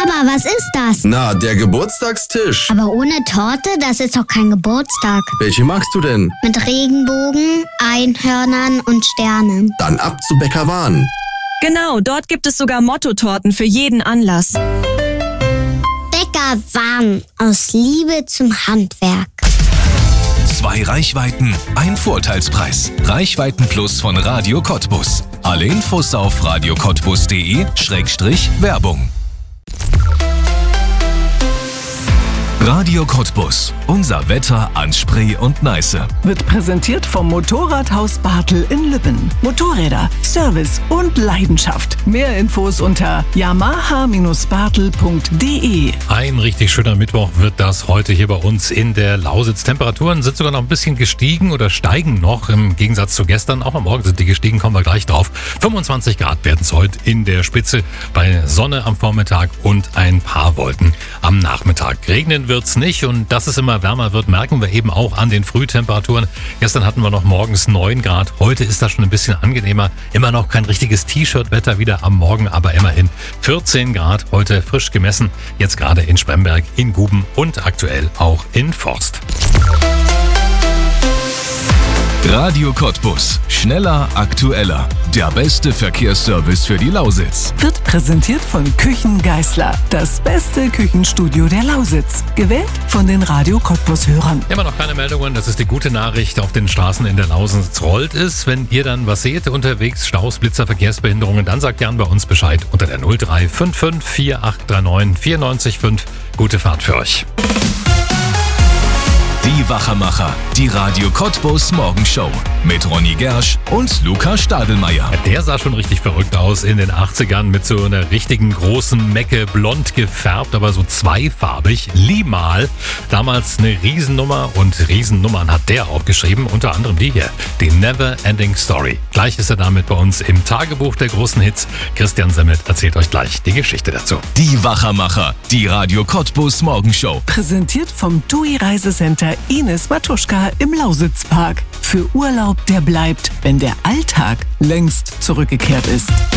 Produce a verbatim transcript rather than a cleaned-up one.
Papa, was ist das? Na, der Geburtstagstisch. Aber ohne Torte, das ist doch kein Geburtstag. Welche magst du denn? Mit Regenbogen, Einhörnern und Sternen. Dann ab zu Bäcker Wahn. Genau, dort gibt es sogar Mottotorten für jeden Anlass. Bäcker Wahn, aus Liebe zum Handwerk. Zwei Reichweiten, ein Vorteilspreis. Reichweiten Plus von Radio Cottbus. Alle Infos auf radio cottbus punkt de Schrägstrich Werbung. Radio Cottbus. Unser Wetter an Spree und Neiße. Wird präsentiert vom Motorradhaus Bartel in Lübben. Motorräder, Service und Leidenschaft. Mehr Infos unter yamaha bartel punkt de. Ein richtig schöner Mittwoch wird das heute hier bei uns in der Lausitz. Temperaturen sind sogar noch ein bisschen gestiegen oder steigen noch im Gegensatz zu gestern. Auch am Morgen sind die gestiegen, kommen wir gleich drauf. fünfundzwanzig Grad werden es heute in der Spitze bei Sonne am Vormittag und ein paar Wolken am Nachmittag. Regnen wird's nicht und dass es immer wärmer wird, merken wir eben auch an den Frühtemperaturen. Gestern hatten wir noch morgens neun Grad, heute ist das schon ein bisschen angenehmer. Immer noch kein richtiges T-Shirt-Wetter wieder am Morgen, aber immerhin vierzehn Grad, heute frisch gemessen. Jetzt gerade in Spremberg, in Guben und aktuell auch in Forst. Radio Cottbus. Schneller, aktueller. Der beste Verkehrsservice für die Lausitz. Wird präsentiert von Küchen Geißler. Das beste Küchenstudio der Lausitz. Gewählt von den Radio Cottbus-Hörern. Immer noch keine Meldungen, das ist die gute Nachricht. Auf den Straßen in der Lausitz rollt es. Wenn ihr dann was seht unterwegs, Staus, Blitzer, Verkehrsbehinderungen, dann sagt gern bei uns Bescheid unter der null drei fünf fünf vier acht drei neun vier neun fünf. Gute Fahrt für euch. Die Wachermacher, die Radio Cottbus Morgenshow mit Ronny Gersch und Luca Stadelmeier. Der sah schon richtig verrückt aus in den achtzigern mit so einer richtigen großen Mecke, blond gefärbt, aber so zweifarbig, Limal. Damals eine Riesennummer und Riesennummern hat der auch geschrieben, unter anderem die hier, die Never Ending Story. Gleich ist er damit bei uns im Tagebuch der großen Hits. Christian Semmelt erzählt euch gleich die Geschichte dazu. Die Wachermacher, die Radio Cottbus Morgenshow. Präsentiert vom T U I Reisecenter Ines Matuschka im Lausitzpark. Für Urlaub, der bleibt, wenn der Alltag längst zurückgekehrt ist.